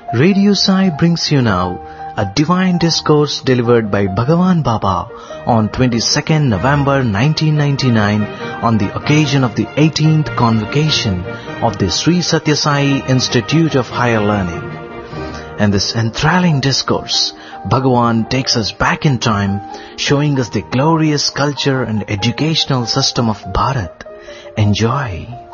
Radio Sai brings you now a divine discourse delivered by Bhagavan Baba on 22nd November 1999 on the occasion of the 18th convocation of the Sri Satya Sai Institute of Higher Learning. In this enthralling discourse, Bhagavan takes us back in time, showing us the glorious culture and educational system of Bharat. Enjoy.